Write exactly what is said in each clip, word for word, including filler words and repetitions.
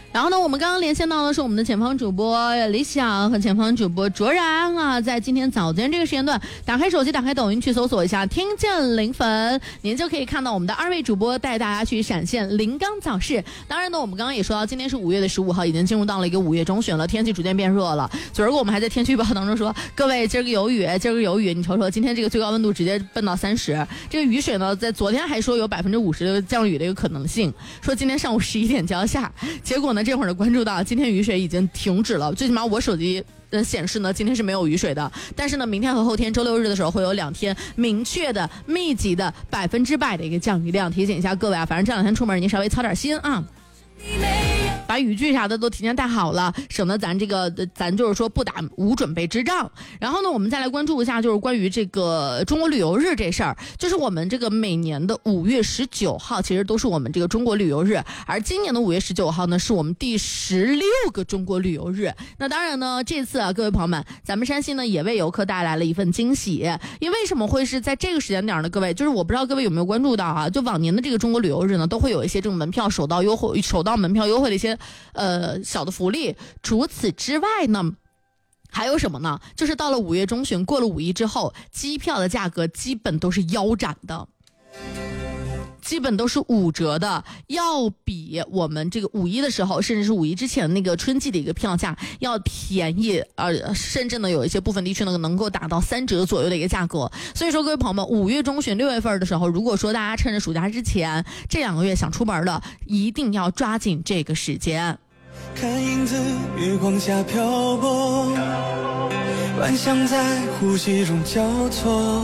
然后呢，我们刚刚连线到的是我们的前方主播李想和前方主播卓然啊，在今天早间这个时间段，打开手机，打开抖音去搜索一下听见零粉，您就可以看到我们的二位主播带大家去闪现临港早市。当然呢，我们刚刚也说到，今天是五月的十五号，已经进入到了一个五月中旬了，天气逐渐变热了。昨儿个我们还在天气预报当中说，各位今儿个有雨，今儿个有雨，你瞅瞅，今天这个最高温度直接奔到三十，这个雨水呢，在昨天还说有百分之五十的降雨的一个可能性，说今天上午十一点就要下，结果呢，这会儿呢关注到今天雨水已经停止了，最起码我手机的显示呢，今天是没有雨水的。但是呢，明天和后天周六日的时候会有两天明确的、密集的百分之百的一个降雨量。提醒一下各位啊，反正这两天出门你稍微操点心啊。把雨具啥的都提前带好了，省得咱这个咱就是说不打无准备之仗。然后呢，我们再来关注一下，就是关于这个中国旅游日这事儿，就是我们这个每年的五月十九号，其实都是我们这个中国旅游日，而今年的五月十九号呢，是我们第十六个中国旅游日。那当然呢，这次啊，各位朋友们，咱们山西呢也为游客带来了一份惊喜。因为为什么会是在这个时间点呢？各位，就是我不知道各位有没有关注到啊，就往年的这个中国旅游日呢，都会有一些这种门票首到优惠、首到门票优惠的一些呃小的福利。除此之外呢，还有什么呢？就是到了五月中旬，过了五一之后，机票的价格基本都是腰斩的，基本都是五折的，要比我们这个五一的时候，甚至是五一之前那个春季的一个票价要便宜，呃，甚至呢有一些部分地区呢能够达到三折左右的一个价格。所以说，各位朋友们，五月中旬、六月份的时候，如果说大家趁着暑假之前这两个月想出门的，一定要抓紧这个时间。 看影子月光下漂泊，幻想在呼吸中交错。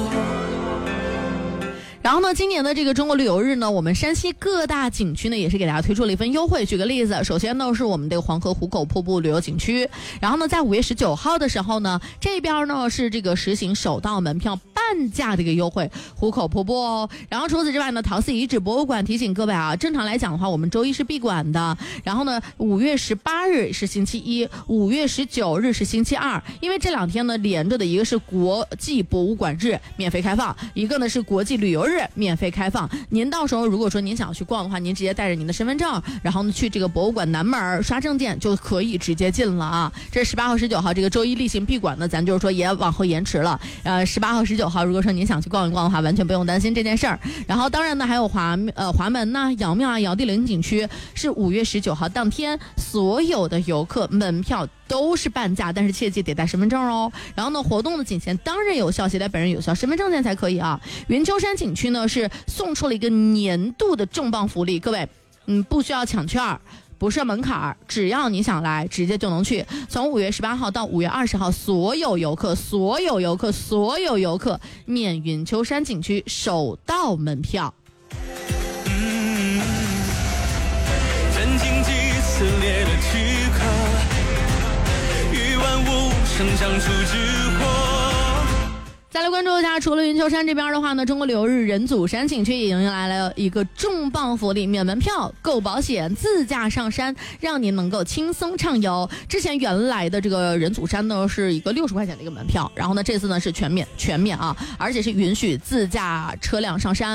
然后呢，今年的这个中国旅游日呢，我们山西各大景区呢也是给大家推出了一份优惠。举个例子，首先呢是我们这个黄河壶口瀑布旅游景区，然后呢在五月十九号的时候呢，这边呢是这个实行首到门票半价的一个优惠，壶口瀑布哦。然后除此之外呢，陶寺遗址博物馆提醒各位啊，正常来讲的话，我们周一是闭馆的。然后呢，五月十八日是星期一，五月十九日是星期二，因为这两天呢连着的一个是国际博物馆日免费开放，一个呢是国际旅游日免费开放。您到时候如果说您想要去逛的话，您直接带着您的身份证，然后呢去这个博物馆南门刷证件就可以直接进了啊。这是十八号、十九号这个周一例行闭馆呢，咱就是说也往后延迟了。呃，十八号、十九号，如果说您想去逛一逛的话，完全不用担心这件事儿。然后当然呢，还有华呃华门呐、瑶庙啊、瑶地陵景区是五月十九号当天，所有的游客门票都是半价，但是切记得带身份证哦。然后呢，活动的仅限当日有效，携带本人有效身份证件才可以啊。云丘山景区呢是送出了一个年度的重磅福利，各位，嗯，不需要抢券，不设门槛，只要你想来，直接就能去。从五月十八号到五月二十号，所有游客、所有游客、所有游客免云丘山景区首到门票。 嗯，真情几次裂了躯壳，与万物生长出之火。 再来关注一下，除了云丘山这边的话呢，中国旅游日人祖山景区也迎来了一个重磅福利，免门票、购保险、自驾上山，让您能够轻松畅游。之前原来的这个人祖山呢是一个六十块钱的一个门票，然后呢这次呢是全免全免啊，而且是允许自驾车辆上山。